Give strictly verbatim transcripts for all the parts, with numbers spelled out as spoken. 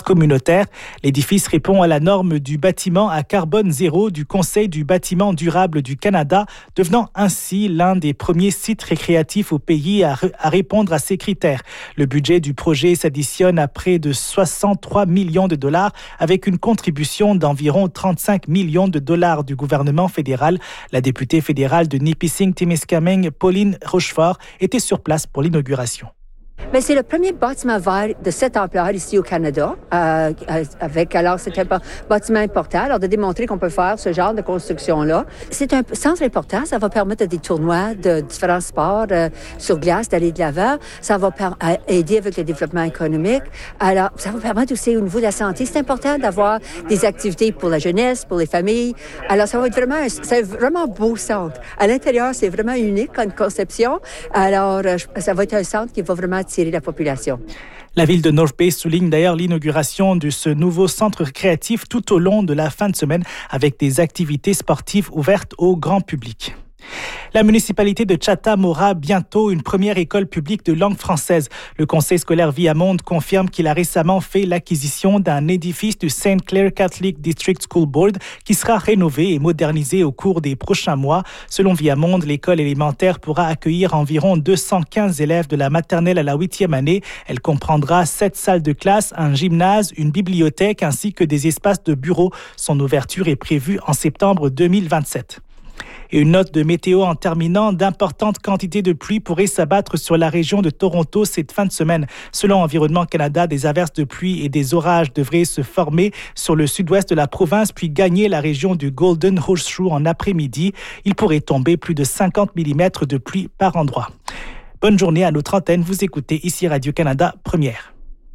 communautaire. L'édifice répond à la norme du bâtiment à carbone zéro du Conseil du bâtiment durable du Canada, devenant ainsi l'un des premiers sites récréatifs au pays à, re- à répondre à ces critères. Le budget du projet s'additionne à près de soixante-trois millions de dollars avec une contribution d'environ trente-cinq millions de dollars du gouvernement fédéral. La députée fédérale de Nipissing-Témiscamingue, Pauline Rochefort, était sur place pour l'inauguration. Mais c'est le premier bâtiment vert de cette ampleur ici au Canada. Euh, avec, alors, c'est un bâtiment important. Alors, de démontrer qu'on peut faire ce genre de construction-là. C'est un centre important. Ça va permettre à des tournois de différents sports euh, sur glace d'aller de l'avant. Ça va per- aider avec le développement économique. Alors, ça va permettre aussi au niveau de la santé. C'est important d'avoir des activités pour la jeunesse, pour les familles. Alors, ça va être vraiment, un, c'est vraiment un beau centre. À l'intérieur, c'est vraiment unique comme conception. Alors, euh, ça va être un centre qui va vraiment attirer la population. La ville de North Bay souligne d'ailleurs l'inauguration de ce nouveau centre créatif tout au long de la fin de semaine avec des activités sportives ouvertes au grand public. La municipalité de Chatham aura bientôt une première école publique de langue française. Le conseil scolaire Viamonde confirme qu'il a récemment fait l'acquisition d'un édifice du Saint Clair Catholic District School Board qui sera rénové et modernisé au cours des prochains mois. Selon Viamonde, l'école élémentaire pourra accueillir environ deux cent quinze élèves de la maternelle à la huitième année. Elle comprendra sept salles de classe, un gymnase, une bibliothèque ainsi que des espaces de bureaux. Son ouverture est prévue en septembre deux mille vingt-sept. Et une note de météo en terminant, d'importantes quantités de pluie pourraient s'abattre sur la région de Toronto cette fin de semaine. Selon Environnement Canada, des averses de pluie et des orages devraient se former sur le sud-ouest de la province puis gagner la région du Golden Horseshoe en après-midi. Il pourrait tomber plus de cinquante millimètres de pluie par endroit. Bonne journée à notre antenne. Vous écoutez ici Radio-Canada Première.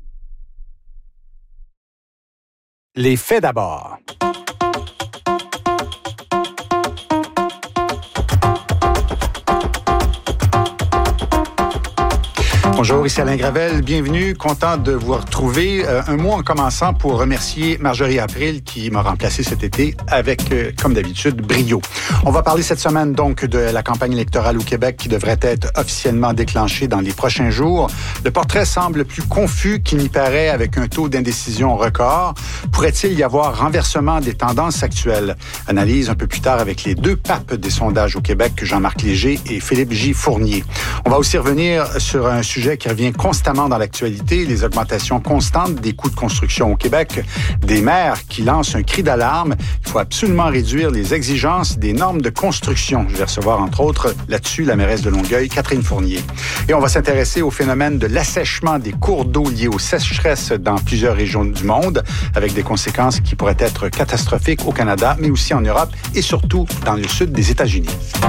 Les faits d'abord. Bonjour, ici Alain Gravel. Bienvenue. Content de vous retrouver. Euh, un mot en commençant pour remercier Marjorie April qui m'a remplacé cet été avec, euh, comme d'habitude, brio. On va parler cette semaine donc de la campagne électorale au Québec qui devrait être officiellement déclenchée dans les prochains jours. Le portrait semble plus confus qu'il n'y paraît avec un taux d'indécision record. Pourrait-il y avoir renversement des tendances actuelles? Analyse un peu plus tard avec les deux papes des sondages au Québec, Jean-Marc Léger et Philippe J. Fournier. On va aussi revenir sur un sujet qui revient constamment dans l'actualité, les augmentations constantes des coûts de construction au Québec, des maires qui lancent un cri d'alarme. Il faut absolument réduire les exigences des normes de construction. Je vais recevoir, entre autres, là-dessus, la mairesse de Longueuil, Catherine Fournier. Et on va s'intéresser au phénomène de l'assèchement des cours d'eau liés aux sécheresses dans plusieurs régions du monde, avec des conséquences qui pourraient être catastrophiques au Canada, mais aussi en Europe et surtout dans le sud des États-Unis.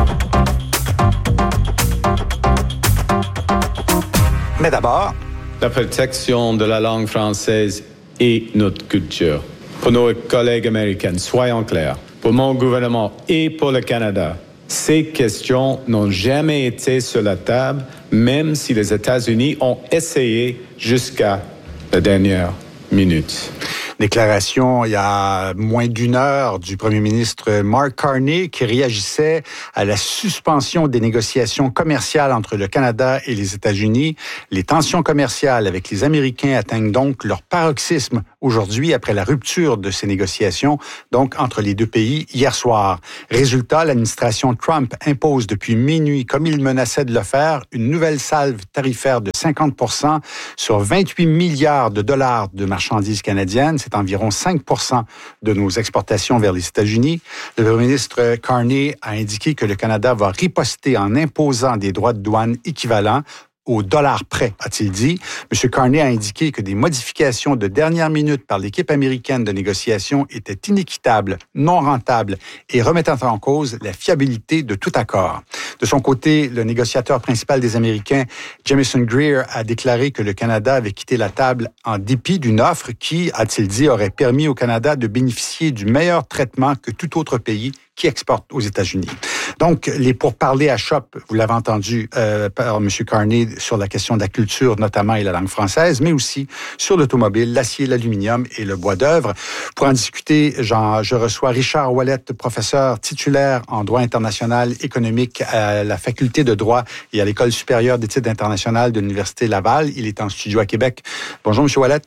Mais d'abord, la protection de la langue française et notre culture. Pour nos collègues américains, soyons clairs, pour mon gouvernement et pour le Canada, ces questions n'ont jamais été sur la table, même si les États-Unis ont essayé jusqu'à la dernière minute. Déclaration il y a moins d'une heure du premier ministre Mark Carney qui réagissait à la suspension des négociations commerciales entre le Canada et les États-Unis. Les tensions commerciales avec les Américains atteignent donc leur paroxysme aujourd'hui après la rupture de ces négociations, donc entre les deux pays hier soir. Résultat, l'administration Trump impose depuis minuit, comme il menaçait de le faire, une nouvelle salve tarifaire de cinquante pour cent sur vingt-huit milliards de dollars de marchandises canadiennes. C'est environ cinq pour cent de nos exportations vers les États-Unis. Le premier ministre Carney a indiqué que le Canada va riposter en imposant des droits de douane équivalents au dollar près, a-t-il dit. M. Carney a indiqué que des modifications de dernière minute par l'équipe américaine de négociation étaient inéquitables, non rentables et remettant en cause la fiabilité de tout accord. De son côté, le négociateur principal des Américains, Jamieson Greer, a déclaré que le Canada avait quitté la table en dépit d'une offre qui, a-t-il dit, aurait permis au Canada de bénéficier du meilleur traitement que tout autre pays qui exporte aux États-Unis. Donc, les pourparlers à Shop, vous l'avez entendu euh, par M. Carney sur la question de la culture, notamment, et la langue française, mais aussi sur l'automobile, l'acier, l'aluminium et le bois d'œuvre. Pour en discuter, Jean, je reçois Richard Ouellet, professeur titulaire en droit international économique à la faculté de droit et à l'École supérieure d'études internationales de l'Université Laval. Il est en studio à Québec. Bonjour, M. Ouellet.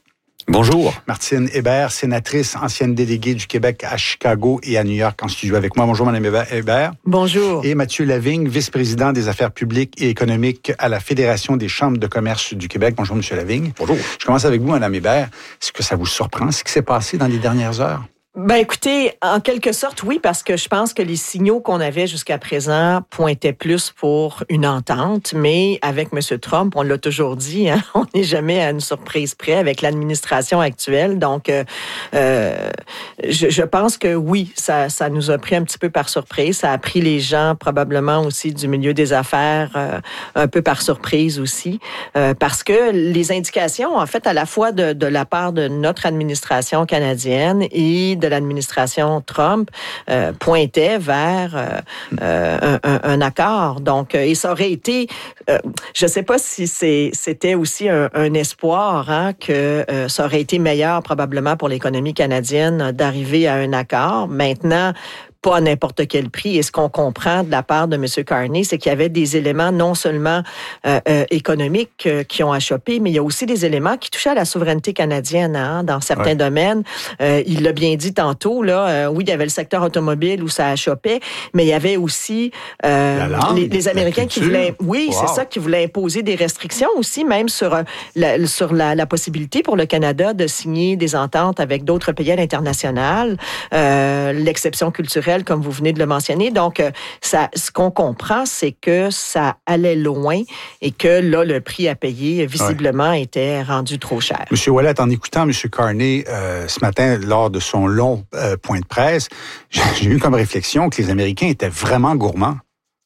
Bonjour. Martine Hébert, sénatrice, ancienne déléguée du Québec à Chicago et à New York en studio avec moi. Bonjour, Mme Hébert. Bonjour. Et Mathieu Lavigne, vice-président des affaires publiques et économiques à la Fédération des chambres de commerce du Québec. Bonjour, M. Lavigne. Bonjour. Je commence avec vous, Mme Hébert. Est-ce que ça vous surprend, ce qui s'est passé dans les dernières heures? Ben écoutez, en quelque sorte, oui, parce que je pense que les signaux qu'on avait jusqu'à présent pointaient plus pour une entente, mais avec M. Trump, on l'a toujours dit, hein, on n'est jamais à une surprise près avec l'administration actuelle. Donc, euh, euh, je, je pense que oui, ça, ça nous a pris un petit peu par surprise. Ça a pris les gens probablement aussi du milieu des affaires euh, un peu par surprise aussi, euh, parce que les indications, en fait, à la fois de, de la part de notre administration canadienne et de de l'administration Trump euh, pointait vers euh, euh, un, un, un accord. Donc, euh, et ça aurait été, euh, je ne sais pas si c'est, c'était aussi un, un espoir hein, que euh, ça aurait été meilleur probablement pour l'économie canadienne d'arriver à un accord. Maintenant, pas à n'importe quel prix. Et ce qu'on comprend de la part de M. Carney, c'est qu'il y avait des éléments non seulement euh, euh, économiques euh, qui ont achoppé, mais il y a aussi des éléments qui touchaient à la souveraineté canadienne hein, dans certains ouais. domaines. Euh, il l'a bien dit tantôt, là, euh, oui, il y avait le secteur automobile où ça achoppait, mais il y avait aussi euh, langue, les, les Américains qui voulaient... Oui, wow. c'est ça, qui voulaient imposer des restrictions aussi, même sur, la, sur la, la possibilité pour le Canada de signer des ententes avec d'autres pays à l'international, euh, l'exception culturelle comme vous venez de le mentionner. Donc, ça, ce qu'on comprend, c'est que ça allait loin et que là, le prix à payer, visiblement, ouais. était rendu trop cher. Monsieur Ouellet, en écoutant M. Carney euh, ce matin, lors de son long euh, point de presse, j'ai, j'ai eu comme réflexion que les Américains étaient vraiment gourmands.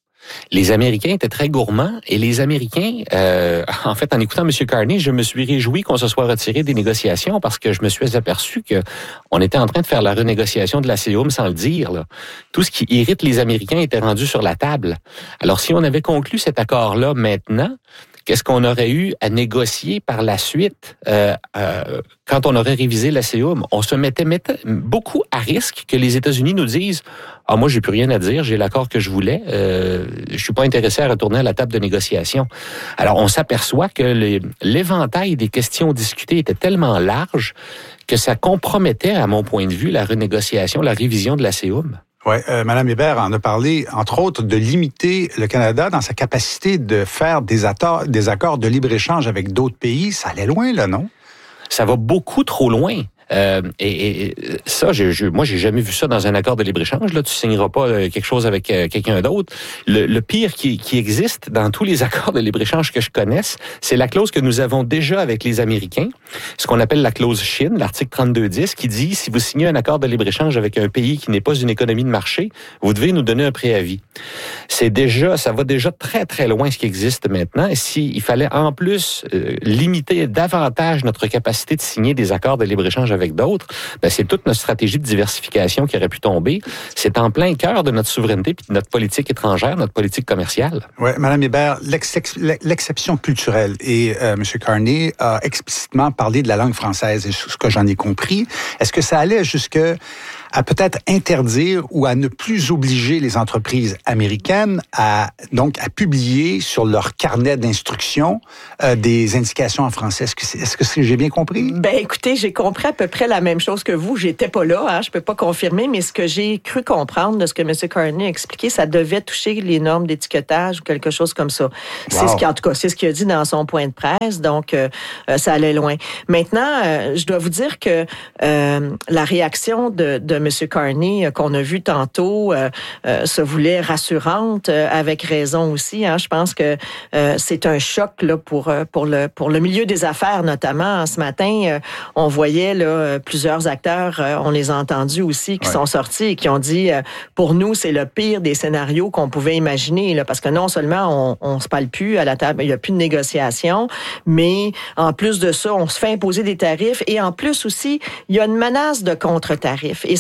Les Américains étaient très gourmands et les Américains, euh, en fait, en écoutant M. Carney, je me suis réjoui qu'on se soit retiré des négociations parce que je me suis aperçu que on était en train de faire la renégociation de la C E U M sans le dire. Là. Tout ce qui irrite les Américains était rendu sur la table. Alors, si on avait conclu cet accord-là maintenant, qu'est-ce qu'on aurait eu à négocier par la suite euh, euh, quand on aurait révisé la C E U M? On se mettait, mettait beaucoup à risque que les États-Unis nous disent « Ah, moi, j'ai plus rien à dire, j'ai l'accord que je voulais, euh, je suis pas intéressé à retourner à la table de négociation. » Alors, on s'aperçoit que les, l'éventail des questions discutées était tellement large que ça compromettait, à mon point de vue, la renégociation, la révision de la C E U M. Oui, euh, Mme Hébert en a parlé, entre autres, de limiter le Canada dans sa capacité de faire des, atta- des accords de libre-échange avec d'autres pays. Ça allait loin, là, non? Ça va beaucoup trop loin. Euh, et, et ça, j'ai, je, moi, j'ai jamais vu ça dans un accord de libre-échange. Là, tu signeras pas quelque chose avec euh, quelqu'un d'autre. Le, le pire qui, qui existe dans tous les accords de libre-échange que je connaisse, c'est la clause que nous avons déjà avec les Américains, ce qu'on appelle la clause Chine, l'article trente-deux dix, qui dit si vous signez un accord de libre-échange avec un pays qui n'est pas une économie de marché, vous devez nous donner un préavis. C'est déjà, ça va déjà très très loin ce qui existe maintenant. Et s'il fallait en plus euh, limiter davantage notre capacité de signer des accords de libre-échange avec d'autres, ben c'est toute notre stratégie de diversification qui aurait pu tomber. C'est en plein cœur de notre souveraineté puis de notre politique étrangère, notre politique commerciale. Oui, Mme Hébert, l'ex- l'exception culturelle. Et euh, M. Carney a explicitement parlé de la langue française. Et ce que j'en ai compris, est-ce que ça allait jusque à peut-être interdire ou à ne plus obliger les entreprises américaines à donc à publier sur leur carnet d'instruction euh, des indications en français? Est-ce que, c'est, est-ce que c'est, j'ai bien compris? Ben écoutez, j'ai compris à peu près la même chose que vous. J'étais pas là, hein, je peux pas confirmer, mais ce que j'ai cru comprendre de ce que M. Carney a expliqué, ça devait toucher les normes d'étiquetage ou quelque chose comme ça. Wow. C'est ce qui, en tout cas, c'est ce qu'il a dit dans son point de presse, donc euh, ça allait loin. Maintenant, euh, je dois vous dire que euh, la réaction de, de M. Carney, euh, qu'on a vu tantôt, euh, euh, se voulait rassurante, euh, avec raison aussi. Hein. Je pense que euh, c'est un choc là, pour, euh, pour, le, pour le milieu des affaires, notamment. Ce matin, euh, on voyait là, plusieurs acteurs, euh, on les a entendus aussi, qui ouais. sont sortis et qui ont dit, euh, pour nous, c'est le pire des scénarios qu'on pouvait imaginer, là, parce que non seulement on, on se parle plus à la table, il n'y a plus de négociation, mais en plus de ça, on se fait imposer des tarifs et en plus aussi, il y a une menace de contre-tarifs. Et ça,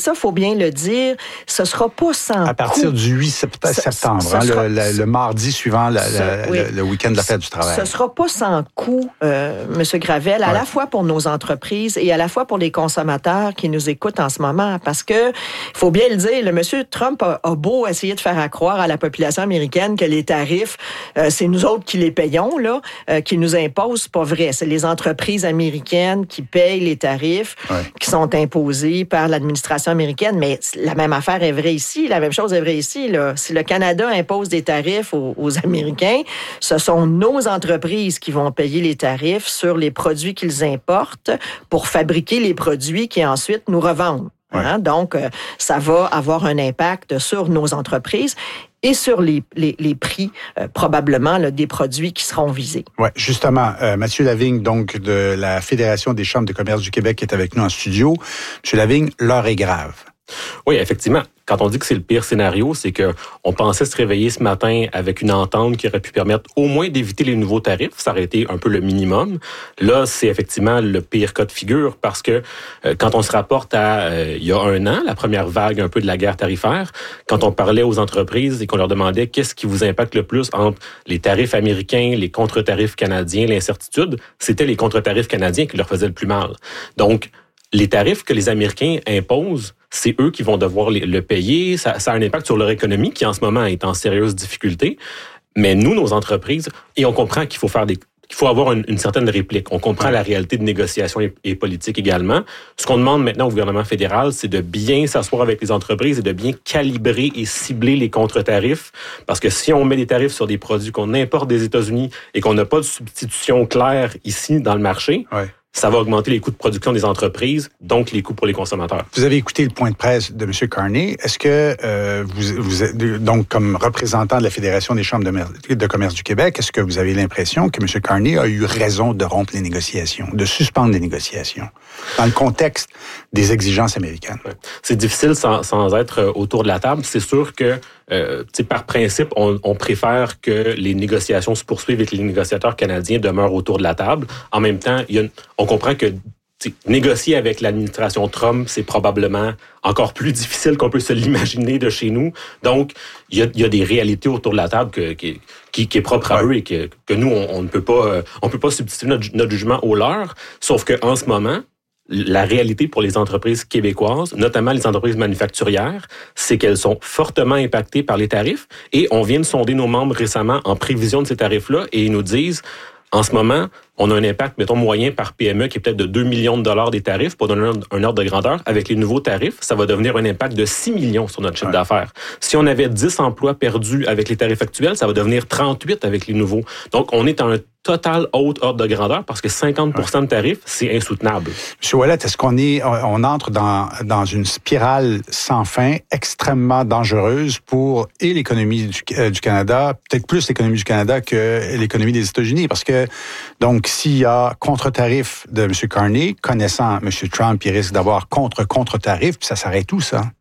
ça, faut bien le dire, ce sera pas sans À partir coût. du huit septembre, Ce, ce hein, sera, le, le, le mardi suivant la, ce, la, oui. le, le week-end de la fête du travail. Ce sera pas sans coût, euh, M. Gravel, à ouais. la fois pour nos entreprises et à la fois pour les consommateurs qui nous écoutent en ce moment, parce que, il faut bien le dire, le M. Trump a, a beau essayer de faire accroire à la population américaine que les tarifs, euh, c'est nous autres qui les payons, là, euh, qui nous imposent, c'est pas vrai. C'est les entreprises américaines qui payent les tarifs ouais. qui sont imposés par l'administration américaine, mais la même affaire est vraie ici, la même chose est vraie ici, là. Si le Canada impose des tarifs aux, aux Américains, ce sont nos entreprises qui vont payer les tarifs sur les produits qu'ils importent pour fabriquer les produits qui ensuite nous revendent. Ouais. Hein? Donc, euh, ça va avoir un impact sur nos entreprises et sur les, les, les prix, euh, probablement, là, des produits qui seront visés. Oui, justement, euh, Mathieu Lavigne, donc de la Fédération des chambres de commerce du Québec, est avec nous en studio. Monsieur Lavigne, l'heure est grave. Oui, effectivement. Quand on dit que c'est le pire scénario, c'est que on pensait se réveiller ce matin avec une entente qui aurait pu permettre au moins d'éviter les nouveaux tarifs. Ça aurait été un peu le minimum. Là, c'est effectivement le pire cas de figure parce que euh, quand on se rapporte à euh, il y a un an, la première vague un peu de la guerre tarifaire, quand on parlait aux entreprises et qu'on leur demandait qu'est-ce qui vous impacte le plus entre les tarifs américains, les contre-tarifs canadiens, l'incertitude, c'était les contre-tarifs canadiens qui leur faisaient le plus mal. Donc, les tarifs que les Américains imposent, c'est eux qui vont devoir le payer. Ça, ça a un impact sur leur économie qui, en ce moment, est en sérieuse difficulté. Mais nous, nos entreprises, et on comprend qu'il faut faire des, qu'il faut avoir une, une certaine réplique. On comprend la réalité de négociation et, et politique également. Ce qu'on demande maintenant au gouvernement fédéral, c'est de bien s'asseoir avec les entreprises et de bien calibrer et cibler les contre-tarifs. Parce que si on met des tarifs sur des produits qu'on importe des États-Unis et qu'on n'a pas de substitution claire ici dans le marché, ouais. ça va augmenter les coûts de production des entreprises, donc les coûts pour les consommateurs. Vous avez écouté le point de presse de M. Carney. Est-ce que euh, vous, vous êtes, donc comme représentant de la Fédération des chambres de, de commerce du Québec, est-ce que vous avez l'impression que M. Carney a eu raison de rompre les négociations, de suspendre les négociations, dans le contexte des exigences américaines? Ouais. C'est difficile sans, sans être autour de la table. C'est sûr que Euh, par principe, on, on préfère que les négociations se poursuivent et que les négociateurs canadiens demeurent autour de la table. En même temps, il y a une, on comprend que négocier avec l'administration Trump, c'est probablement encore plus difficile qu'on peut se l'imaginer de chez nous. Donc, il y a, il y a des réalités autour de la table que, qui, qui, qui est propre à eux et que, que nous, on, on ne peut pas, on peut pas substituer notre, notre jugement au leur. Sauf que en ce moment, la réalité pour les entreprises québécoises, notamment les entreprises manufacturières, c'est qu'elles sont fortement impactées par les tarifs. Et on vient de sonder nos membres récemment en prévision de ces tarifs-là et ils nous disent, en ce moment, on a un impact, mettons, moyen par P M E qui est peut-être de deux millions de dollars des tarifs, pour donner un ordre de grandeur. Avec les nouveaux tarifs, ça va devenir un impact de six millions sur notre chiffre ouais. d'affaires. Si on avait dix emplois perdus avec les tarifs actuels, ça va devenir trente-huit avec les nouveaux. Donc, on est à un total haute ordre de grandeur parce que cinquante pour cent de tarifs, c'est insoutenable. Monsieur Ouellet, est-ce qu'on est, on entre dans, dans une spirale sans fin extrêmement dangereuse pour et l'économie du, euh, du Canada, peut-être plus l'économie du Canada que l'économie des États-Unis? Parce que, donc, s'il y a contre-tarif de M. Carney, connaissant M. Trump, il risque d'avoir contre-contre-tarif, puis ça s'arrête où, ça?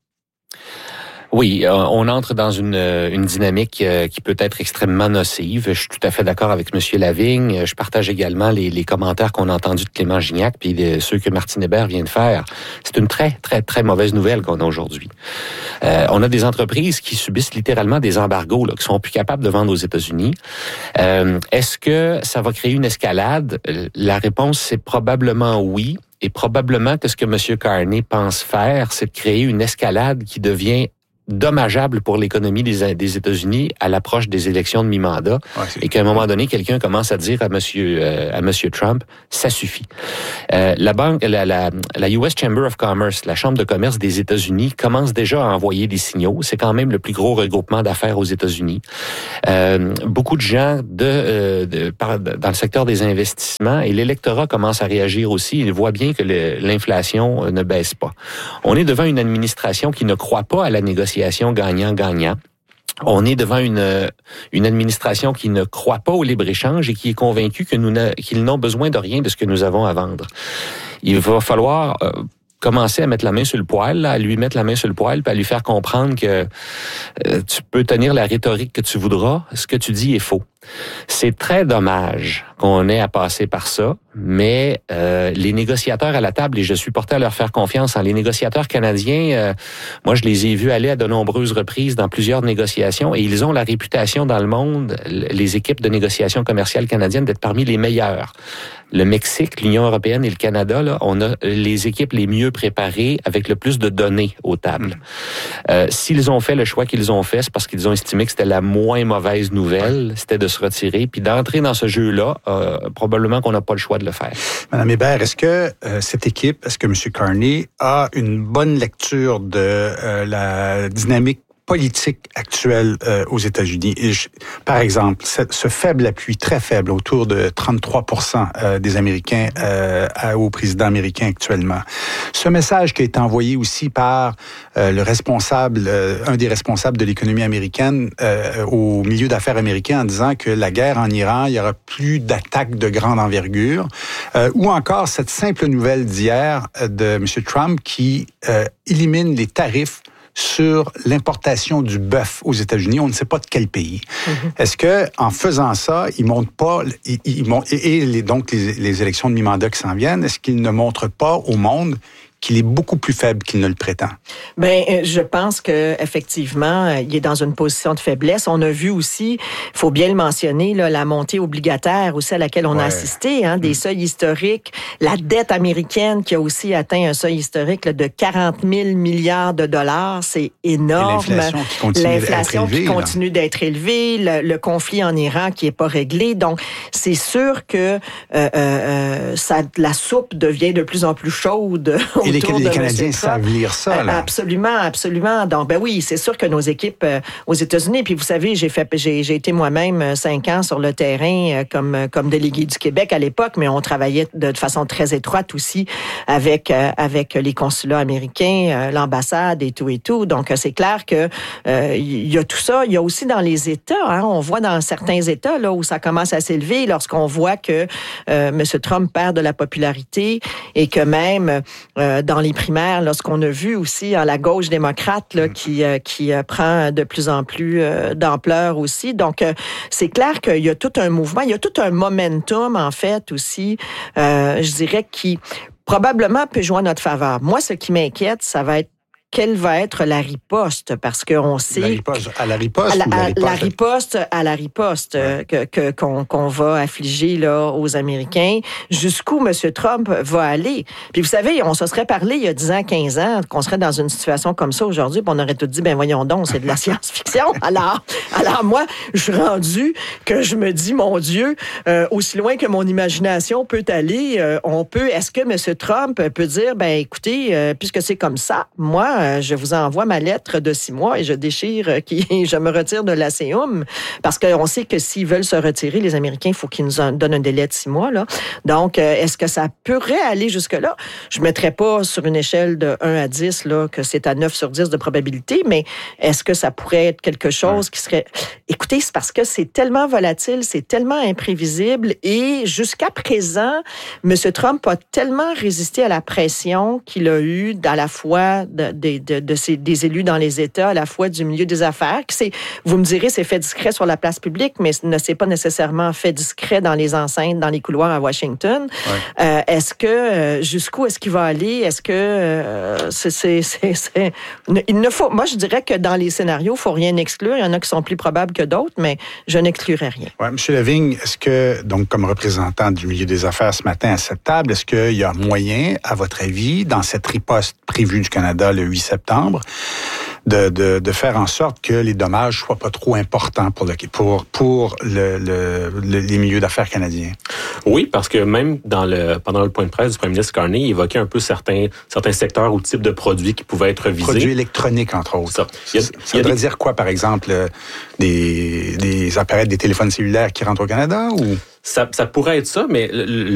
Oui, on entre dans une, une dynamique qui peut être extrêmement nocive. Je suis tout à fait d'accord avec M. Lavigne. Je partage également les, les commentaires qu'on a entendus de Clément Gignac puis de ceux que Martine Hébert vient de faire. C'est une très, très, très mauvaise nouvelle qu'on a aujourd'hui. Euh, on a des entreprises qui subissent littéralement des embargos, là, qui sont plus capables de vendre aux États-Unis. Euh, est-ce que ça va créer une escalade? La réponse, c'est probablement oui. Et probablement que ce que M. Carney pense faire, c'est de créer une escalade qui devient dommageable pour l'économie des, des États-Unis à l'approche des élections de mi-mandat ouais, et qu'à un moment donné, quelqu'un commence à dire à Monsieur euh, à Monsieur Trump, ça suffit. Euh, la banque, la, la, la U S Chamber of Commerce, la Chambre de commerce des États-Unis, commence déjà à envoyer des signaux. C'est quand même le plus gros regroupement d'affaires aux États-Unis. Euh, beaucoup de gens de, euh, de par, dans le secteur des investissements et l'électorat commence à réagir aussi. Il voit bien que le, l'inflation ne baisse pas. On est devant une administration qui ne croit pas à la négociation gagnant-gagnant. On est devant une, une administration qui ne croit pas au libre-échange et qui est convaincue que nous n'a, qu'ils n'ont besoin de rien de ce que nous avons à vendre. Il va falloir euh, commencer à mettre la main sur le poêle, là, à lui mettre la main sur le poêle, puis à lui faire comprendre que euh, tu peux tenir la rhétorique que tu voudras, ce que tu dis est faux. C'est très dommage qu'on ait à passer par ça, mais euh, les négociateurs à la table, et je suis porté à leur faire confiance, hein, les négociateurs canadiens, euh, moi je les ai vus aller à de nombreuses reprises dans plusieurs négociations, et ils ont la réputation dans le monde, les équipes de négociation commerciale canadiennes, d'être parmi les meilleures. Le Mexique, l'Union européenne et le Canada, là, on a les équipes les mieux préparées avec le plus de données aux tables. Mmh. Euh, s'ils ont fait le choix qu'ils ont fait, c'est parce qu'ils ont estimé que c'était la moins mauvaise nouvelle, c'était de se retirer, puis d'entrer dans ce jeu-là, euh, probablement qu'on n'a pas le choix de le faire. Madame Hébert, est-ce que euh, cette équipe, est-ce que M. Carney a une bonne lecture de euh, la dynamique politique actuelle euh, aux États-Unis? Et je, par exemple, ce, ce faible appui, très faible, autour de trente-trois pour cent euh, des Américains euh, au président américain actuellement. Ce message qui a été envoyé aussi par euh, le responsable, euh, un des responsables de l'économie américaine euh, au milieu d'affaires américain en disant que la guerre en Iran, il y aura plus d'attaques de grande envergure, euh, ou encore cette simple nouvelle d'hier euh, de M. Trump qui euh, élimine les tarifs sur l'importation du bœuf aux États-Unis, on ne sait pas de quel pays. Mm-hmm. Est-ce que en faisant ça, ils montrent pas, ils, ils montrent, et, et les, donc les, les élections de mi-mandat qui s'en viennent, est-ce qu'ils ne montrent pas au monde qu'il est beaucoup plus faible qu'il ne le prétend? Ben, je pense que effectivement, il est dans une position de faiblesse. On a vu aussi, il faut bien le mentionner, là, la montée obligataire aussi à laquelle on ouais. a assisté, hein, des mmh. seuils historiques, la dette américaine qui a aussi atteint un seuil historique là, de quarante mille milliards de dollars, c'est énorme. Et l'inflation qui continue l'inflation d'être élevée, qui continue d'être élevée, le, le conflit en Iran qui est pas réglé. Donc, c'est sûr que euh, euh, ça, la soupe devient de plus en plus chaude. Et les, les Canadiens savent lire ça, là. Absolument, absolument. Donc, ben oui, c'est sûr que nos équipes euh, aux États-Unis, puis vous savez, j'ai fait, j'ai, j'ai été moi-même euh, cinq ans sur le terrain euh, comme comme délégué du Québec à l'époque, mais on travaillait de, de façon très étroite aussi avec euh, avec les consulats américains, euh, l'ambassade et tout et tout. Donc, euh, c'est clair que euh, il y a tout ça. Il y a aussi dans les États, hein, on voit dans certains États là où ça commence à s'élever, lorsqu'on voit que euh, M. Trump perd de la popularité et que même euh, dans les primaires, là, ce qu'on a vu aussi à la gauche démocrate là, qui euh, qui euh, prend de plus en plus euh, d'ampleur aussi. Donc, euh, c'est clair qu'il y a tout un mouvement, il y a tout un momentum, en fait, aussi, euh, je dirais, qui probablement peut jouer en notre faveur. Moi, ce qui m'inquiète, ça va être quelle va être la riposte, parce qu'on sait... La riposte à la riposte à la, ou la riposte? La riposte à la riposte ouais. que, que, qu'on, qu'on va affliger là, aux Américains. Jusqu'où M. Trump va aller? Puis vous savez, on se serait parlé il y a dix ans, quinze ans, qu'on serait dans une situation comme ça aujourd'hui, puis on aurait tout dit, ben voyons donc, c'est de la science-fiction. Alors, alors moi, je suis rendu que je me dis, mon Dieu, euh, aussi loin que mon imagination peut aller, euh, on peut... Est-ce que M. Trump peut dire, ben écoutez, euh, puisque c'est comme ça, moi, je vous envoie ma lettre de six mois et je déchire, qui, je me retire de l'A C E U M, parce qu'on sait que s'ils veulent se retirer, les Américains, il faut qu'ils nous en donnent un délai de six mois. Là. Donc, est-ce que ça pourrait aller jusque-là? Je ne mettrais pas sur une échelle de un à dix là, que c'est à neuf sur dix de probabilité, mais est-ce que ça pourrait être quelque chose qui serait... Écoutez, c'est parce que c'est tellement volatile, c'est tellement imprévisible et jusqu'à présent, M. Trump a tellement résisté à la pression qu'il a eue à la fois de, de Des, de, de ces, des élus dans les États, à la fois du milieu des affaires, qui c'est, vous me direz, c'est fait discret sur la place publique, mais ne s'est pas nécessairement fait discret dans les enceintes, dans les couloirs à Washington. Ouais. Euh, est-ce que, euh, jusqu'où est-ce qu'il va aller? Est-ce que euh, c'est, c'est, c'est, c'est... Il ne faut... Moi, je dirais que dans les scénarios, il ne faut rien exclure. Il y en a qui sont plus probables que d'autres, mais je n'exclurais rien. Oui, M. Lavigne, est-ce que, donc, comme représentant du milieu des affaires ce matin à cette table, est-ce qu'il y a moyen, à votre avis, dans cette riposte prévue du Canada le huit septembre, de, de, de faire en sorte que les dommages soient pas trop importants pour, le, pour, pour le, le, le, les milieux d'affaires canadiens? Oui, parce que même dans le, pendant le point de presse du premier ministre Carney, il évoquait un peu certains, certains secteurs ou types de produits qui pouvaient être visés. Produits électroniques, entre autres. Ça, il y a, ça, ça voudrait des... dire quoi, par exemple, des, des appareils, des téléphones cellulaires qui rentrent au Canada? Ou... Ça, ça pourrait être ça, mais le,